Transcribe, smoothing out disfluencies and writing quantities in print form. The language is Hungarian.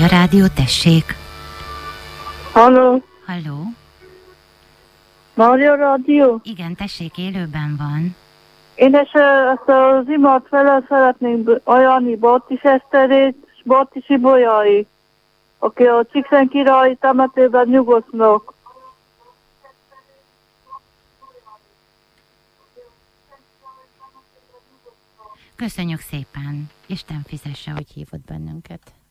Mária Rádió, tessék. Halló, Halló? Mária Rádió? Igen, tessék, élőben van. Én ezt az imát fele szeretnénk ajánlani Bartis Eszterét és Bartisi Bolyai, aki a Csíkszent királyi temetőben nyugodnak. Köszönjük szépen. Isten fizesse, hogy hívott bennünket.